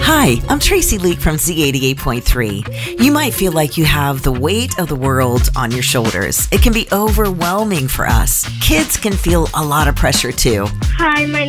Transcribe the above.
Hi, I'm Tracy Leak from Z88.3. You might feel like you have the weight of the world on your shoulders. It can be overwhelming for us. Kids can feel a lot of pressure too. Hi, my